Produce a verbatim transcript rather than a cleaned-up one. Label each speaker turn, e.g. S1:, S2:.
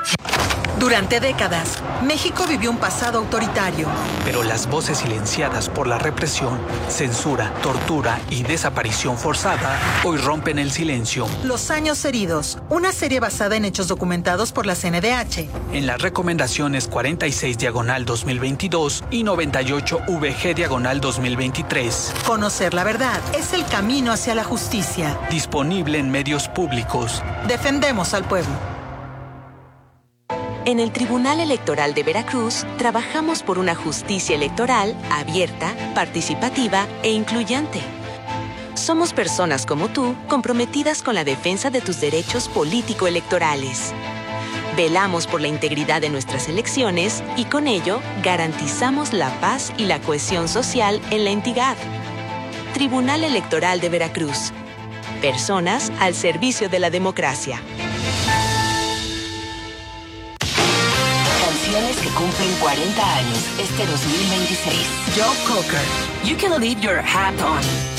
S1: Durante décadas, México vivió un pasado autoritario.
S2: Pero las voces silenciadas por la represión, censura, tortura y desaparición forzada hoy rompen el silencio.
S1: Los años heridos, una serie basada en hechos documentados por la C N D H.
S2: En las recomendaciones cuarenta y seis diagonal dos mil veintidós y noventa y ocho V G diagonal dos mil veintitrés.
S1: Conocer la verdad es el camino hacia la justicia.
S2: Disponible en medios públicos.
S1: Defendemos al pueblo.
S3: En el Tribunal Electoral de Veracruz, trabajamos por una justicia electoral abierta, participativa e incluyente. Somos personas como tú, comprometidas con la defensa de tus derechos político-electorales. Velamos por la integridad de nuestras elecciones y con ello garantizamos la paz y la cohesión social en la entidad. Tribunal Electoral de Veracruz. Personas al servicio de la democracia.
S4: Canciones que cumplen cuarenta años este dos mil veintiséis.
S1: Joe Cocker.
S4: You can leave your hat on.